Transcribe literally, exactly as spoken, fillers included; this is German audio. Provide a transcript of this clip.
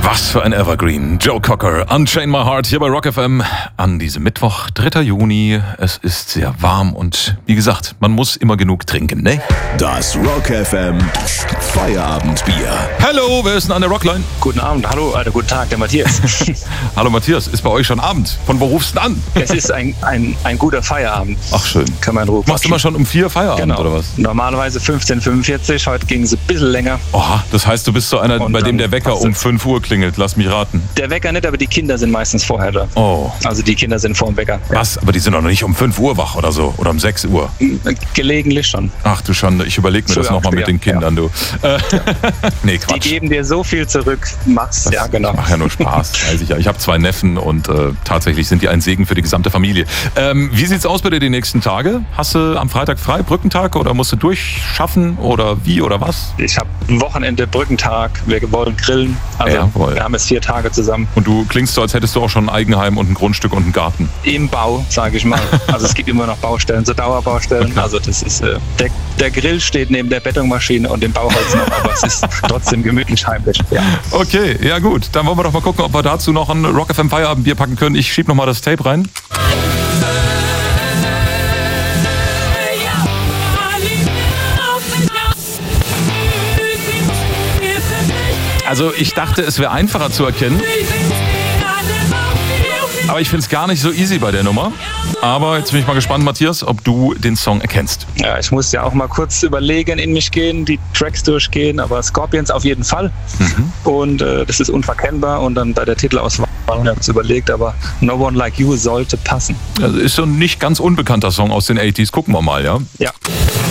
Was für ein Evergreen. Joe Cocker, Unchain My Heart hier bei Rock F M an diesem Mittwoch, dritter Juni. Es ist sehr warm und wie gesagt, man muss immer genug trinken, ne? Das Rock F M Feierabendbier. Hallo, wer ist denn an der Rockline? Guten Abend, hallo, also guten Tag, der Matthias. Hallo Matthias, ist bei euch schon Abend? Von wo rufst du denn an? Es ist ein, ein, ein guter Feierabend. Ach schön. Kann man rufen. Machst du immer schon um vier Feierabend genau. oder was? Normalerweise fünfzehn Uhr fünfundvierzig, heute ging es ein bisschen länger. Oha, das heißt, du bist so einer, Und bei dem der Wecker passt um es. fünf Uhr klingelt. Lass mich raten. Der Wecker nicht, aber die Kinder sind meistens vorher da. Oh. Also die Kinder sind vor dem Wecker. Was? Aber die sind doch noch nicht um fünf Uhr wach oder so. Oder um sechs Uhr. Gelegentlich schon. Ach du Schande, ich überlege mir Früher das nochmal auch mit den später, Kindern, du. Äh, nee, Die Quatsch. geben dir so viel zurück. Mach's. Ja, genau. Ach ja, nur Spaß, weiß ich ja. Ich habe zwei Neffen und äh, tatsächlich sind die ein Segen für die gesamte Familie. Ähm, wie sieht's aus bei dir die nächsten Tage? Hast du am Freitag frei, Brückentag, oder musst du durchschaffen oder wie oder was? Ich habe ein Wochenende, Brückentag. Wir wollen grillen. Also Jawohl. wir haben jetzt vier Tage zusammen. Und du klingst so, als hättest du auch schon ein Eigenheim und ein Grundstück und einen Garten. Im Bau, sage ich mal. Also es gibt immer noch Baustellen, so Dauerbaustellen. Also das ist äh, der, der Grill steht neben der Betonmaschine und dem Bauholz noch, aber es ist trotzdem gemütlich heimlich. Ja. Okay, ja gut. Dann wollen wir doch mal gucken, ob wir dazu noch ein Rock F M Feierabendbier packen können. Ich schieb noch mal das Tape rein. Also ich dachte, es wäre einfacher zu erkennen. Aber ich finde es gar nicht so easy bei der Nummer. Aber jetzt bin ich mal gespannt, Matthias, ob du den Song erkennst. Ja, ich muss ja auch mal kurz überlegen, in mich gehen, die Tracks durchgehen, aber Scorpions auf jeden Fall. Mhm. Und äh, das ist unverkennbar und dann bei der Titelauswahl haben wir uns überlegt, aber No One Like You sollte passen. Also ist so ein nicht ganz unbekannter Song aus den achtziger. Gucken wir mal, ja? Ja.